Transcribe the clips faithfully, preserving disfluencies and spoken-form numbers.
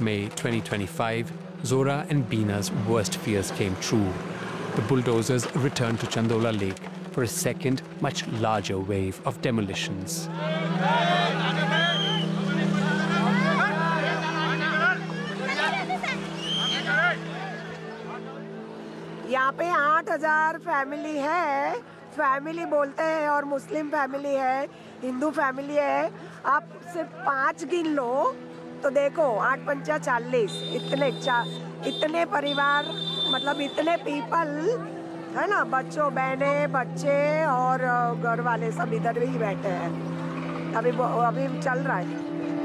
May twenty twenty-five, Zora and Bina's worst fears came true. The bulldozers returned to Chandola Lake for a second, much larger wave of demolitions. यहाँ पे आठ हजार family है, family बोलते हैं, और Muslim family है, Hindu family है। आप सिर्फ पाँच गिन लो तो देखो, आठ पंचा चालीस, इतने चा, इतने परिवार, मतलब इतने पीपल है ना, बच्चों, बहने, बच्चे और घर वाले सब इधर ही बैठे हैं। अभी अभी चल रहा है।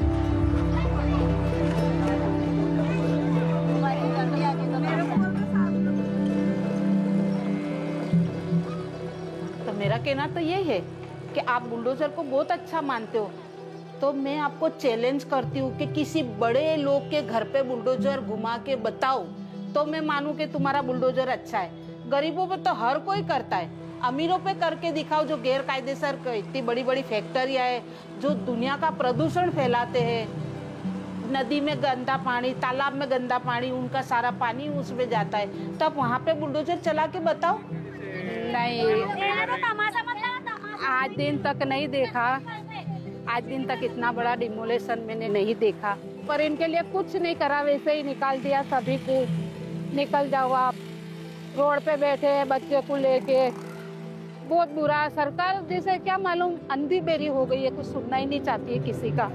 मेरा कहना तो यही है कि आप बुलडोजर को बहुत अच्छा मानते हो, तो मैं आपको चैलेंज करती हूँ कि किसी बड़े लोग के घर पे बुलडोजर घुमा के बताओ तो मैं मानूं कि तुम्हारा बुलडोजर अच्छा है। गरीबों पे तो हर कोई करता है, अमीरों पे करके दिखाओ जो गैर कायदेसर इतनी बड़ी बड़ी फैक्ट्रियाँ है जो दुनिया का प्रदूषण फैलाते हैं। नदी में गंदा पानी, तालाब में गंदा पानी, उनका सारा पानी उसमें जाता है, तब वहाँ पे बुलडोजर चला के बताओ। नहीं, आज दिन तक नहीं देखा, आज दिन तक इतना बड़ा डिमोलेशन मैंने नहीं देखा, पर इनके लिए कुछ नहीं करा, वैसे ही निकाल दिया सभी को। निकल जाओ आप, रोड पे बैठे हैं बच्चे को लेके, बहुत बुरा। सरकार जैसे क्या मालूम अंधी बेरी हो गई है, कुछ सुनना ही नहीं चाहती है किसी का।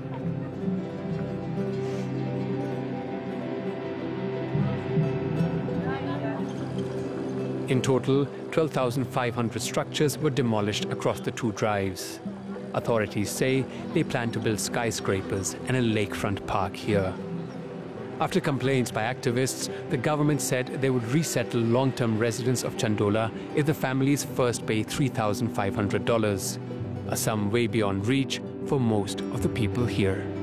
In total, twelve thousand five hundred structures were demolished across the two drives. Authorities say they plan to build skyscrapers and a lakefront park here. After complaints by activists, the government said they would resettle long-term residents of Chandola if the families first pay three thousand five hundred dollars, a sum way beyond reach for most of the people here.